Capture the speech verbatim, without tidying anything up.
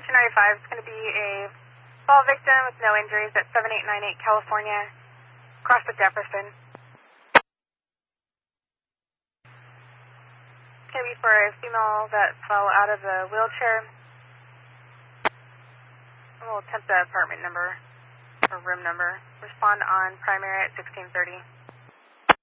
two ninety-five is going to be a fall victim with no injuries at seven eight nine eight California, across the Jefferson. It's going to be for a female that fell out of the wheelchair. We'll attempt the apartment number or room number. Respond on primary at sixteen thirty.